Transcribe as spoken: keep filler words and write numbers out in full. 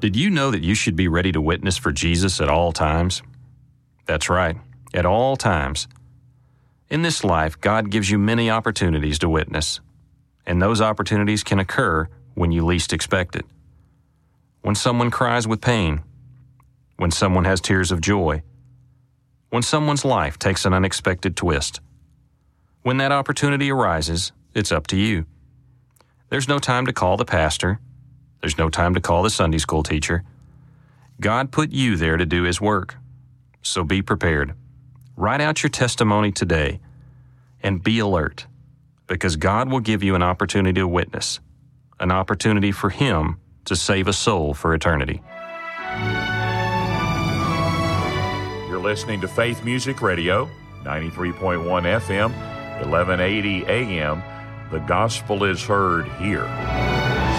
Did you know that you should be ready to witness for Jesus at all times? That's right, at all times. In this life, God gives you many opportunities to witness, and those opportunities can occur when you least expect it. When someone cries with pain, when someone has tears of joy, when someone's life takes an unexpected twist. When that opportunity arises, it's up to you. There's no time to call the pastor. There's no time to call the Sunday school teacher. God put you there to do His work. So be prepared. Write out your testimony today and be alert, because God will give you an opportunity to witness, an opportunity for Him to save a soul for eternity. You're listening to Faith Music Radio, ninety-three point one F M, eleven eighty A M. The gospel is heard here.